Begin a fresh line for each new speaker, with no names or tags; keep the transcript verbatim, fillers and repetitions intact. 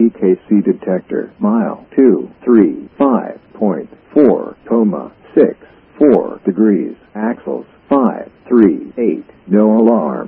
T K C detector. Mile two three five point four, coma six four degrees. Axles five three eight. No alarm.